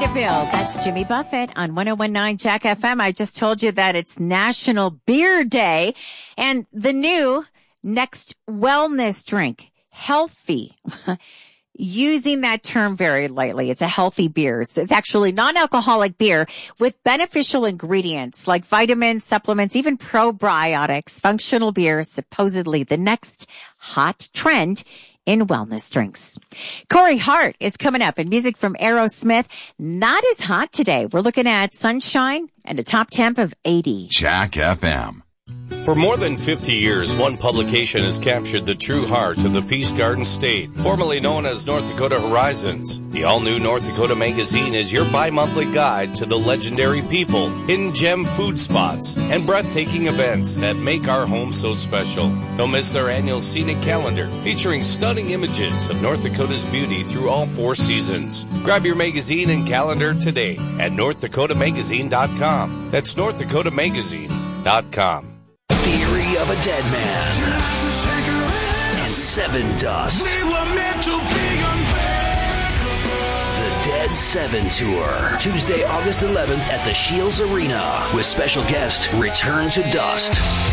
Fayetteville. That's Jimmy Buffett on 101.9 Jack FM. I just told you that it's National Beer Day and the new Next Wellness drink, Healthy. Using that term very lightly. It's a healthy beer. It's actually non-alcoholic beer with beneficial ingredients like vitamins, supplements, even probiotics. Functional beer is supposedly the next hot trend in wellness drinks. Corey Hart is coming up, and music from Aerosmith. Not as hot today. We're looking at sunshine and a top temp of 80. Jack FM. For more than 50 years, one publication has captured the true heart of the Peace Garden State, formerly known as North Dakota Horizons. The all-new North Dakota Magazine is your bi-monthly guide to the legendary people, hidden gem food spots, and breathtaking events that make our home so special. Don't miss their annual scenic calendar, featuring stunning images of North Dakota's beauty through all 4 seasons. Grab your magazine and calendar today at NorthDakotaMagazine.com. That's NorthDakotaMagazine.com. Theory of a Dead Man and Seven Dust. We were meant to be unbreakable. The Dead 7 Tour, Tuesday, August 11th at the Shields Arena with special guest Return to Dust.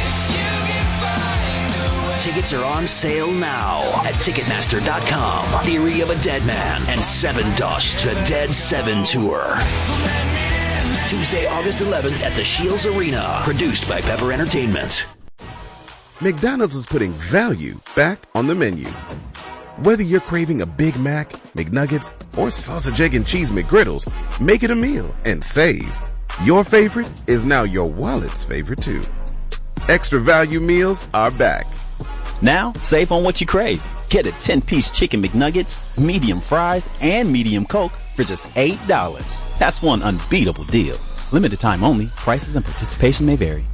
Tickets are on sale now at Ticketmaster.com. Theory of a Dead Man and Seven Dust, the Dead 7 Tour. Tuesday, August 11th at the Shields Arena. Produced by Pepper Entertainment. McDonald's is putting value back on the menu. Whether you're craving a Big Mac, McNuggets, or sausage, egg, and cheese McGriddles, make it a meal and save. Your favorite is now your wallet's favorite too. Extra value meals are back. Now, save on what you crave. Get a 10-piece chicken McNuggets, medium fries, and medium Coke for just $8. That's one unbeatable deal. Limited time only. Prices and participation may vary.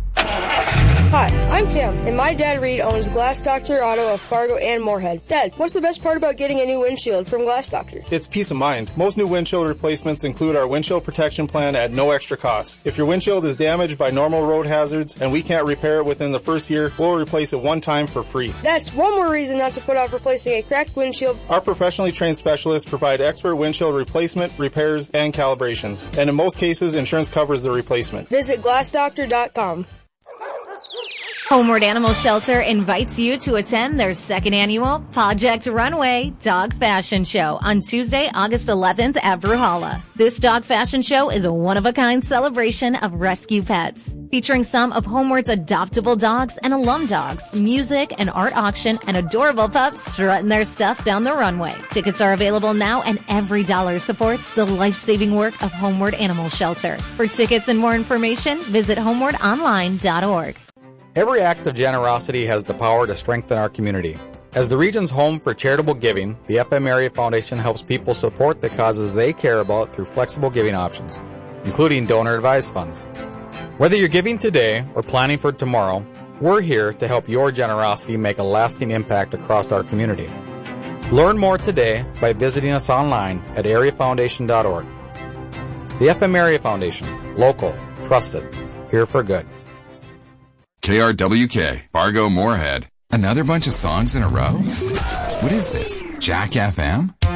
Hi, I'm Cam, and my dad Reed owns Glass Doctor Auto of Fargo and Moorhead. Dad, what's the best part about getting a new windshield from Glass Doctor? It's peace of mind. Most new windshield replacements include our windshield protection plan at no extra cost. If your windshield is damaged by normal road hazards and we can't repair it within the first year, we'll replace it one time for free. That's one more reason not to put off replacing a cracked windshield. Our professionally trained specialists provide expert windshield replacement, repairs, and calibrations. And in most cases, insurance covers the replacement. Visit glassdoctor.com. Homeward Animal Shelter invites you to attend their second annual Project Runway Dog Fashion Show on Tuesday, August 11th at Bruhala. This dog fashion show is a one-of-a-kind celebration of rescue pets, featuring some of Homeward's adoptable dogs and alum dogs, music, an art auction, and adorable pups strutting their stuff down the runway. Tickets are available now, and every dollar supports the life-saving work of Homeward Animal Shelter. For tickets and more information, visit homewardonline.org. Every act of generosity has the power to strengthen our community. As the region's home for charitable giving, the FM Area Foundation helps people support the causes they care about through flexible giving options, including donor-advised funds. Whether you're giving today or planning for tomorrow, we're here to help your generosity make a lasting impact across our community. Learn more today by visiting us online at areafoundation.org. The FM Area Foundation, local, trusted, here for good. KRWK, Fargo Moorhead. Another bunch of songs in a row? What is this, Jack FM?